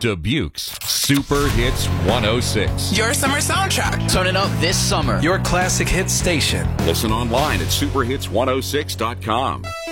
Dubuque's Super Hits 106. Your summer soundtrack. Turn it up this summer. Your classic hit station. Listen online at superhits106.com.